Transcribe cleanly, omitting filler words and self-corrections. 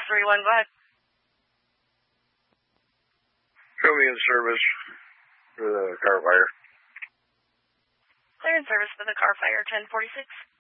431, go ahead. Show me in service for the car fire. Clear in service for the car fire, 1046.